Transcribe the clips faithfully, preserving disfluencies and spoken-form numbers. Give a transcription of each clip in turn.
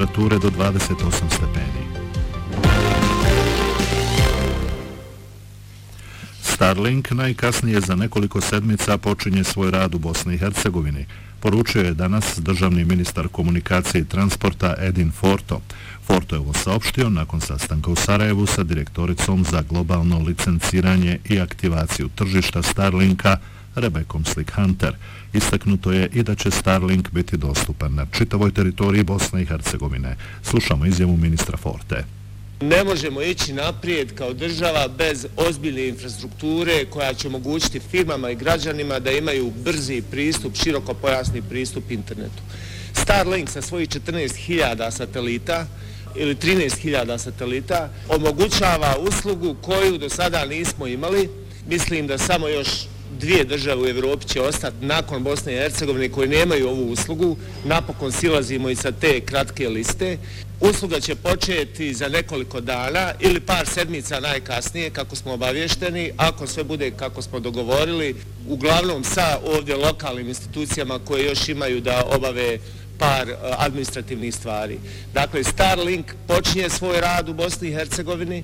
temperature do dvadeset osam stepeni. Starlink najkasnije za nekoliko sedmica počinje svoj rad u Bosni i Hercegovini, poručio je danas državni ministar komunikacije i transporta Edin Forto. Forto je ovo saopštio nakon sastanka u Sarajevu sa direktoricom za globalno licenciranje i aktivaciju tržišta Starlinka Rebekom Slik-Hunter. Istaknuto je i da će Starlink biti dostupan na čitavoj teritoriji Bosne i Hercegovine. Slušamo izjavu ministra Forte. Ne možemo ići naprijed kao država bez ozbiljne infrastrukture koja će omogućiti firmama i građanima da imaju brzi pristup, širokopojasni pristup internetu. Starlink sa svojih četrnaest hiljada satelita ili trinaest hiljada satelita omogućava uslugu koju do sada nismo imali. Mislim da samo još dvije države u Evropi će ostati nakon Bosne i Hercegovine koji nemaju ovu uslugu. Napokon silazimo i sa te kratke liste. Usluga će početi za nekoliko dana ili par sedmica najkasnije, kako smo obavješteni, ako sve bude kako smo dogovorili, uglavnom sa ovdje lokalnim institucijama koje još imaju da obave par administrativnih stvari. Dakle, Starlink počinje svoj rad u Bosni i Hercegovini.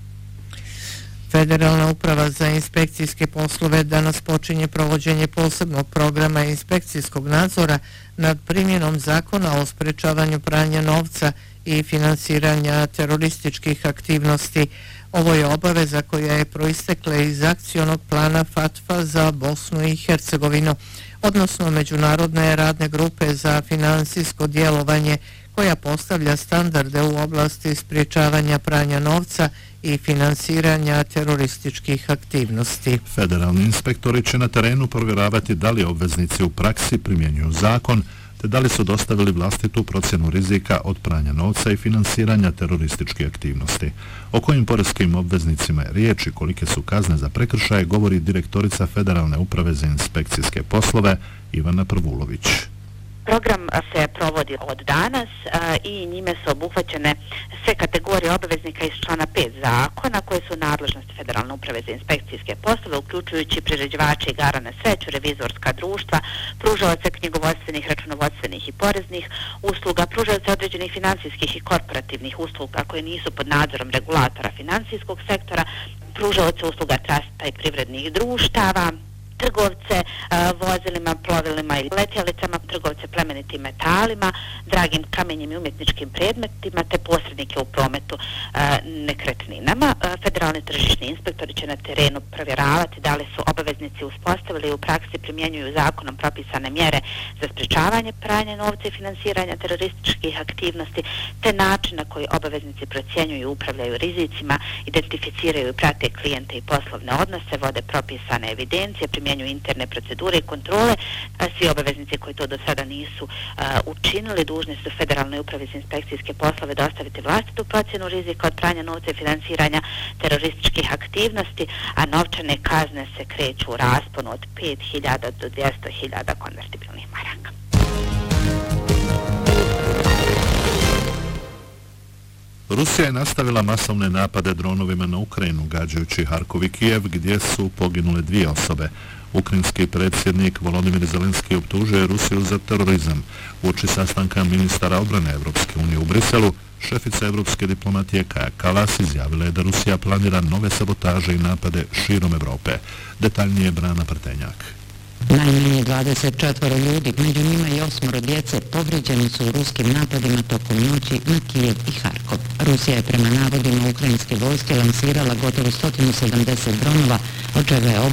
Federalna uprava za inspekcijske poslove danas počinje provođenje posebnog programa inspekcijskog nadzora nad primjenom zakona o sprečavanju pranja novca i finansiranja terorističkih aktivnosti. Ovo je obaveza koja je proistekla iz akcionog plana FATF-a za Bosnu i Hercegovinu, odnosno Međunarodne radne grupe za finansijsko djelovanje, koja postavlja standarde u oblasti sprječavanja pranja novca i finansiranja terorističkih aktivnosti. Federalni inspektori će na terenu provjeravati da li obveznici u praksi primjenjuju zakon, te da li su dostavili vlastitu procjenu rizika od pranja novca i finansiranja terorističkih aktivnosti. O kojim poreskim obveznicima je riječ i kolike su kazne za prekršaje govori direktorica Federalne uprave za inspekcijske poslove Ivana Prvulović. Program se provodi od danas a, i njime su obuhvaćene sve kategorije obveznika iz člana pet zakona koje su nadležnosti Federalne uprave za inspekcijske poslove, uključujući priređivače igara na sreću, revizorska društva, pružaoce knjigovodstvenih, računovodstvenih i poreznih usluga, pružaoce određenih financijskih i korporativnih usluga koje nisu pod nadzorom regulatora financijskog sektora, pružaoce usluga trasta i privrednih društava, trgovce a, vozilima, plovilima i letjelicama, trgovce plemenitim metalima, dragim kamenjem i umjetničkim predmetima, te posrednike u prometu a, nekretninama. A, federalni tržišni inspektori će na terenu provjeravati da li su obaveznici uspostavili i u praksi primjenjuju zakonom propisane mjere za sprečavanje pranja novca i finansiranja terorističkih aktivnosti, te način na koji obaveznici procjenjuju i upravljaju rizicima, identificiraju i prate klijente i poslovne odnose, vode propisane evidencije, primjenjuju interne procedure i kontrole. Svi obaveznici koji to do sada nisu a, učinili dužni su Federalnoj upravi za inspekcijske poslove dostaviti vlastitu procjenu rizika od pranja novca i finansiranja terorističkih aktivnosti, a novčane kazne se kreću u rasponu od pet hiljada do dvjesto hiljada konvertibilnih maraka. Rusija je nastavila masovne napade dronovima na Ukrajinu, gađajući Harkov i Kijev, gdje su poginule dvije osobe. Ukrajinski predsjednik Volodimir Zelenski optužuje Rusiju za terorizam. Uoči sastanka ministara odbrane Evropske unije u Briselu, šefica evropske diplomatije Kaja Kallas izjavila je da Rusija planira nove sabotaže i napade širom Evrope. Detaljnije Brana Prtenjak. Najmanje dvadeset četvoro ljudi, među njima i osmoro djece, povrijeđeni su u ruskim napadima tokom noći na Kijev i Harkov. Rusija je prema navodima ukrajinske vojske lansirala gotovo sto sedamdeset dronova, od čega je